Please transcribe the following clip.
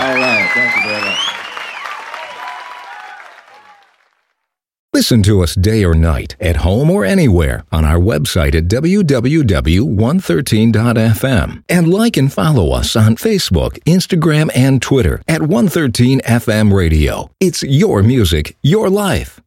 All right. Thank you very much. Listen to us day or night, at home or anywhere, on our website at www.113.fm. And like and follow us on Facebook, Instagram, and Twitter at 113 FM Radio. It's your music, your life.